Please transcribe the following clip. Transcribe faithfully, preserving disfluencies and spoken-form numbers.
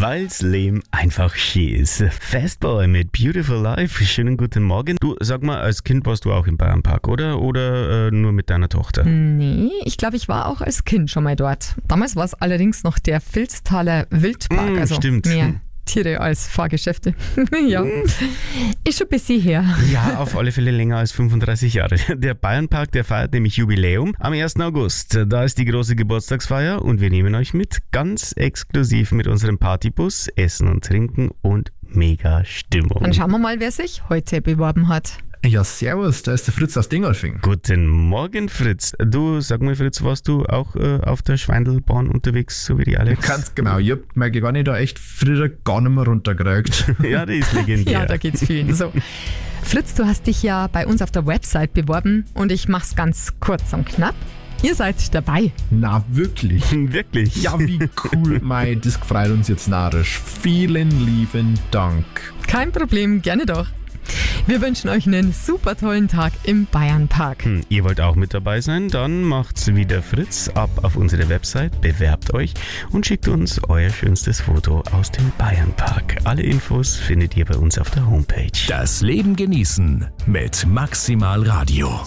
weil's Leben einfach schön ist. Fastboy mit Beautiful Life. Schönen guten Morgen. Du, sag mal, als Kind warst du auch im Bayernpark, oder? Oder äh, nur mit deiner Tochter? Nee, ich glaube, ich war auch als Kind schon mal dort. Damals war es allerdings noch der Vilstaler Wildpark. Mm, also stimmt. mehr Tiere als Fahrgeschäfte. Ja, ist schon ein bisschen her. Ja, auf alle Fälle länger als fünfunddreißig Jahre. Der Bayernpark, der feiert nämlich Jubiläum am ersten August. Da ist die große Geburtstagsfeier und wir nehmen euch mit, ganz exklusiv mit unserem Partybus, Essen und Trinken und mega Stimmung. Dann schauen wir mal, wer sich heute beworben hat. Ja, servus, da ist der Fritz aus Dingolfing. Guten Morgen, Fritz. Du, sag mal, Fritz, warst du auch äh, auf der Schweindelbahn unterwegs, so wie die Alex? Ganz genau, ich hab meine Gewanne da echt früher gar nicht mehr runtergekriegt. Ja, die ist legendär. Ja, da geht's vielen so. Fritz, du hast dich ja bei uns auf der Website beworben und ich mach's ganz kurz und knapp. Ihr seid dabei. Na, wirklich? Wirklich? Ja, wie cool, mei, das freut uns jetzt narrisch. Vielen lieben Dank. Kein Problem, gerne doch. Wir wünschen euch einen super tollen Tag im Bayernpark. Hm, ihr wollt auch mit dabei sein? Dann macht's wie der Fritz, ab auf unsere Website, bewerbt euch und schickt uns euer schönstes Foto aus dem Bayernpark. Alle Infos findet ihr bei uns auf der Homepage. Das Leben genießen mit Maximal Radio.